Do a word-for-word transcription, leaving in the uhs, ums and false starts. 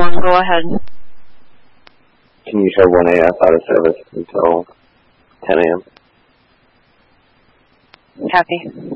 one, go ahead. Can you show one A F out of service until ten A M? Copy.